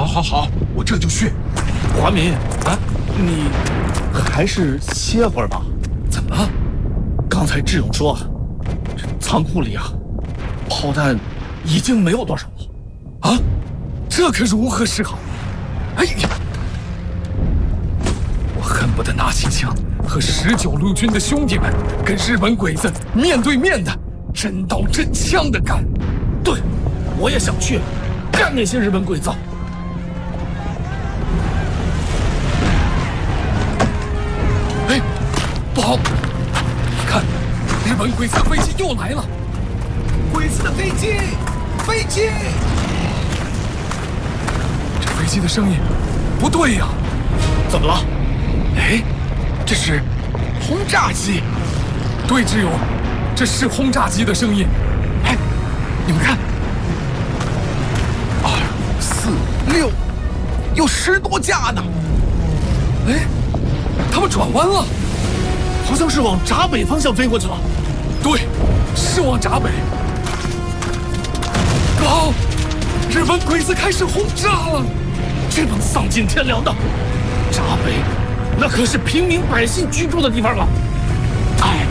好，我这就去。 华民啊，你还是歇会儿吧。 怎么？ 刚才志勇说，这仓库里啊，炮弹已经没有多少了。 啊，这可如何是好？哎呀，我恨不得拿起枪和19路军的兄弟们跟日本鬼子面对面的真刀真枪的干。 对，我也想去干那些日本鬼子。 哎，不好！你看，日本鬼子的飞机又来了！鬼子的飞机，飞机！这飞机的声音不对呀！ 怎么了？ 哎，这是轰炸机。对，志勇，这是轰炸机的声音。哎，你们看，2、4、6，有10多架呢。哎，他们转弯了， 好像是往闸北方向飞过去了。 对，是往闸北。高，日本鬼子开始轰炸了。 这帮丧尽天良的，闸北那可是平民百姓居住的地方啊！ 哎，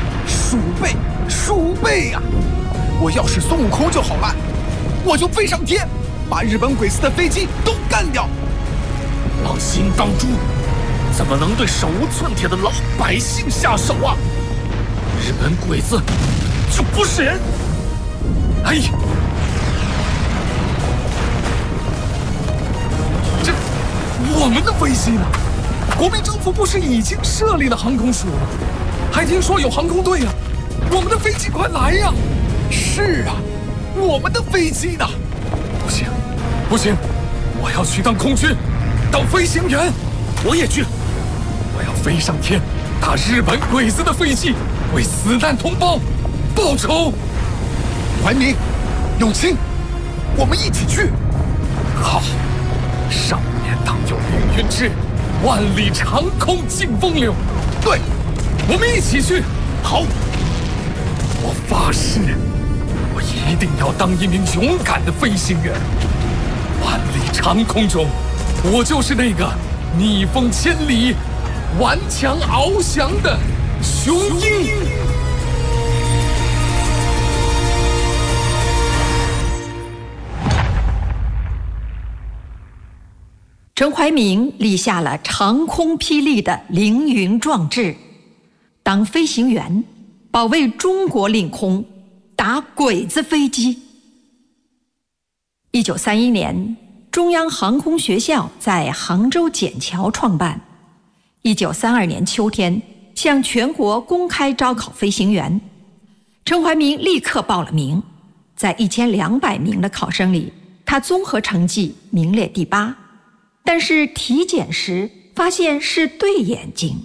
鼠辈呀！我要是孙悟空就好了，我就飞上天，把日本鬼子的飞机都干掉。 狼心当诛，怎么能对手无寸铁的老百姓下手啊？日本鬼子就不是人！ 哎呀，这我们的飞机呢？国民政府不是已经设立了航空署吗？还听说有航空队啊！我们的飞机快来呀！是啊，我们的飞机呢？不行，我要去当空军，当飞行员。 我也去， 我要飞上天，打日本鬼子的飞机，为死难同胞报仇。怀民、永清，我们一起去。好，少年当有凌云志，万里长空尽风流。对，我们一起去。好，我发誓，我一定要当一名勇敢的飞行员。万里长空中，我就是那个逆风千里、顽强翱翔的雄鹰。 陈怀民立下了长空霹雳的凌云壮志，当飞行员，保卫中国领空，打鬼子飞机。1931年，中央航空学校在杭州笕桥创办。1932年秋天，向全国公开招考飞行员。陈怀民立刻报了名，在1200名的考生里，他综合成绩名列第8。但是体检时发现是对眼睛。